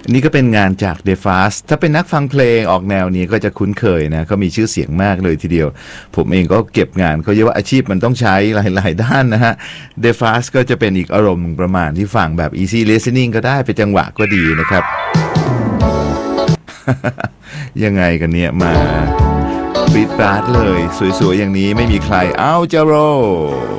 นี่ก็เป็นงานจาก The Fast ถ้าเป็นนักฟังเพลงออกแนวนี้ก็จะคุ้นเคยนะเขามีชื่อเสียงมากเลยทีเดียวผมเองก็เก็บงานเขาเรียกว่าอาชีพมันต้องใช้หลายๆด้านนะฮะ The Fast ก็จะเป็นอีกอารมณ์ประมาณที่ฟังแบบ easy listening ก็ได้เป็นจังหวะก็ดีนะครับ ยังไงกันเนี่ยมาปี๊ดปราดเลยสวยๆอย่างนี้ไม่มีใครเอาจะโร